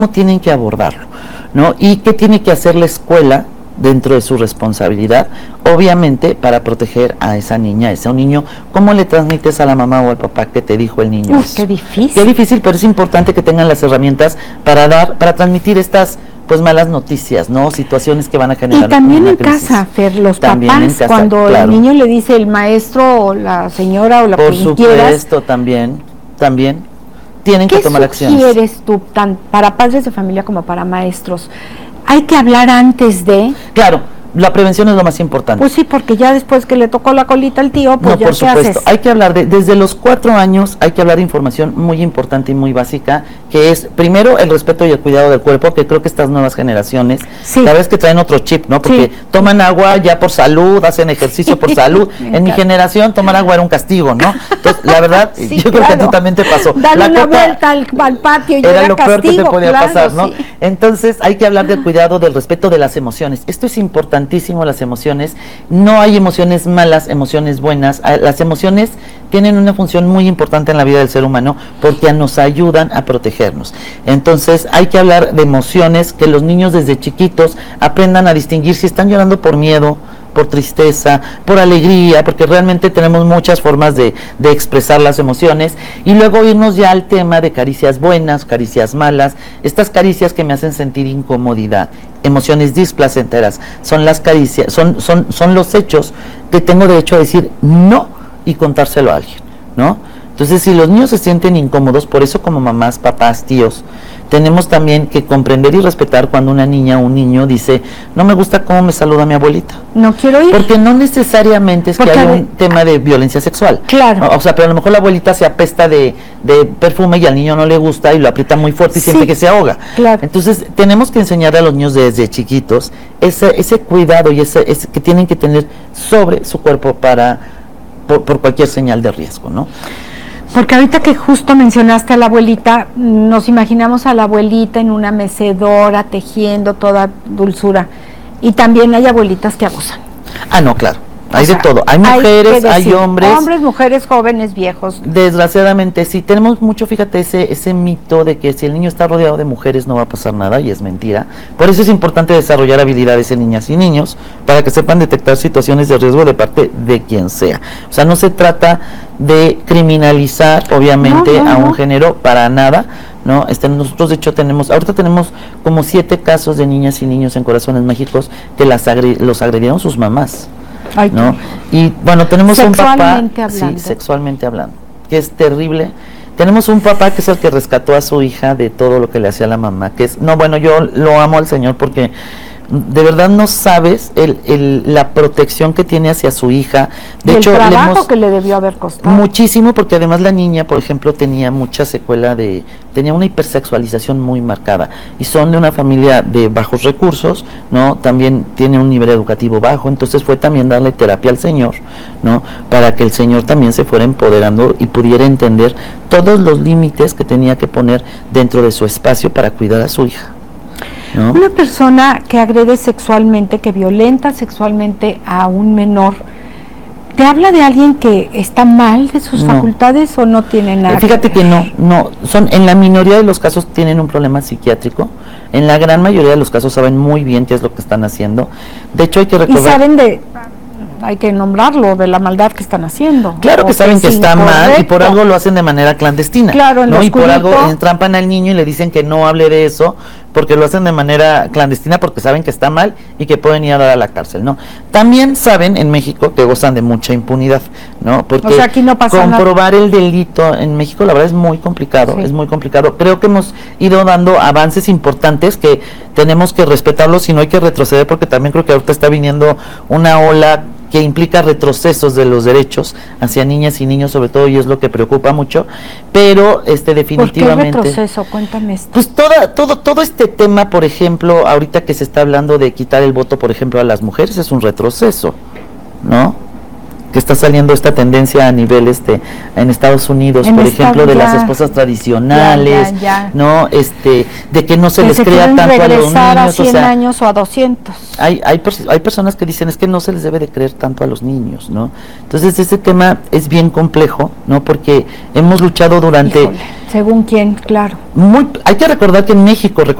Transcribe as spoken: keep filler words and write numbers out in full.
cómo tienen que abordarlo, ¿no? Y qué tiene que hacer la escuela dentro de su responsabilidad, obviamente para proteger a esa niña, a ese niño. ¿Cómo le transmites a la mamá o al papá que te dijo el niño? Uf, qué difícil. Qué difícil, pero es importante que tengan las herramientas para dar, para transmitir estas pues malas noticias, ¿no? Situaciones que van a generar. Y también en crisis. casa, Fer, los también papás, en casa, cuando claro. el niño le dice el maestro o la señora o la Por que supuesto, quieras, también, también tienen que tomar acciones. ¿qué sugieres tú, tan para padres de familia como para maestros? ¿Hay que hablar antes de...? Claro, la prevención es lo más importante. Pues sí, porque ya después que le tocó la colita al tío, pues no, ya por qué supuesto. haces. Hay que hablar de, desde los cuatro años, hay que hablar de información muy importante y muy básica, que es, primero, el respeto y el cuidado del cuerpo, que creo que estas nuevas generaciones, sí. la vez que traen otro chip, ¿no? Porque sí. toman agua ya por salud, hacen ejercicio por salud. En mi generación, tomar agua era un castigo, ¿no? Entonces, la verdad, sí, yo claro. creo que a ti también te pasó. Dale la una coca vuelta al, al patio y era, era lo castigo, peor que te podía claro, pasar, ¿no? Sí. Entonces, hay que hablar del cuidado, del respeto de las emociones. Esto es importantísimo, las emociones. No hay emociones malas, emociones buenas. Las emociones tienen una función muy importante en la vida del ser humano porque nos ayudan a protegernos. Entonces hay que hablar de emociones, que los niños desde chiquitos aprendan a distinguir si están llorando por miedo, por tristeza, por alegría, porque realmente tenemos muchas formas de, de expresar las emociones, y luego irnos ya al tema de caricias buenas, caricias malas, estas caricias que me hacen sentir incomodidad, emociones displacenteras, son las caricias, son, son, son los hechos que tengo derecho a decir no y contárselo a alguien, ¿no? Entonces, si los niños se sienten incómodos, por eso como mamás, papás, tíos, tenemos también que comprender y respetar cuando una niña o un niño dice, no me gusta cómo me saluda mi abuelita. No quiero ir. Porque no necesariamente es Porque que hay un tema de violencia sexual. Claro. O sea, pero a lo mejor la abuelita se apesta de, de perfume y al niño no le gusta y lo aprieta muy fuerte y sí. siente que se ahoga. Claro. Entonces, tenemos que enseñar a los niños desde chiquitos ese, ese cuidado y ese, ese que tienen que tener sobre su cuerpo para por, por cualquier señal de riesgo, ¿no? Porque ahorita que justo mencionaste a la abuelita, nos imaginamos a la abuelita en una mecedora, tejiendo toda dulzura. Y también hay abuelitas que abusan. Ah, no, claro. Hay o sea, de todo. Hay mujeres, hay, hay hombres. Hombres, mujeres, jóvenes, viejos. Desgraciadamente, sí. Tenemos mucho, fíjate, ese, ese mito de que si el niño está rodeado de mujeres no va a pasar nada, y es mentira. Por eso es importante desarrollar habilidades en niñas y niños, para que sepan detectar situaciones de riesgo de parte de quien sea. O sea, no se trata de criminalizar, obviamente, no, no, a un no. género, para nada. No, este, nosotros de hecho tenemos, ahorita tenemos como siete casos de niñas y niños en Corazones Mágicos que las agre, los agredieron sus mamás. Ay, ¿no? Y bueno, tenemos un papá, sí, sexualmente hablando, que es terrible. Tenemos un papá que es el que rescató a su hija de todo lo que le hacía a la mamá, que es, no, bueno, yo lo amo al Señor porque de verdad no sabes el, el, la protección que tiene hacia su hija. De y hecho, el trabajo le hemos, que le debió haber costado. Muchísimo, porque además la niña, por ejemplo, tenía mucha secuela de, tenía una hipersexualización muy marcada, y son de una familia de bajos recursos, ¿no? También tiene un nivel educativo bajo, entonces fue también darle terapia al Señor, ¿no? Para que el Señor también se fuera empoderando y pudiera entender todos los límites que tenía que poner dentro de su espacio para cuidar a su hija, ¿no? Una persona que agrede sexualmente, que violenta sexualmente a un menor, ¿te habla de alguien que está mal de sus no. facultades o no tiene nada? Fíjate que, que no, no, son en la minoría de los casos tienen un problema psiquiátrico. En la gran mayoría de los casos saben muy bien qué es lo que están haciendo. De hecho, hay que recordar. Y saben de, hay que nombrarlo, de la maldad que están haciendo. Claro que saben que está mal y por algo lo hacen de manera clandestina. Claro, en ¿no? lo Y por oscurito. algo entrampan al niño y le dicen que no hable de eso, porque lo hacen de manera clandestina, porque saben que está mal y que pueden ir a dar a la cárcel, ¿no? También saben en México que gozan de mucha impunidad, ¿no? Porque o sea, aquí no pasa comprobar nada. el delito en México, la verdad, es muy complicado, sí. es muy complicado. Creo que hemos ido dando avances importantes que tenemos que respetarlos y no hay que retroceder, porque también creo que ahorita está viniendo una ola que implica retrocesos de los derechos hacia niñas y niños, sobre todo, y es lo que preocupa mucho, pero este definitivamente. ¿Por qué retroceso? Cuéntame esto. Pues toda, todo, todo este tema, por ejemplo, ahorita que se está hablando de quitar el voto, por ejemplo, a las mujeres, es un retroceso, ¿no? que está saliendo esta tendencia a nivel este en Estados Unidos, En por esta- ejemplo, de ya. las esposas tradicionales, Ya, ya, ya. ¿no? Este, de que no se que les se crea quieren tanto a los regresar a niños, o cien sea, años o a doscientos. hay, hay, pers- hay personas que dicen es que no se les debe de creer tanto a los niños, ¿no? Entonces ese tema es bien complejo, ¿no? Porque hemos luchado durante Híjole, según quién, claro. muy, hay que recordar que en México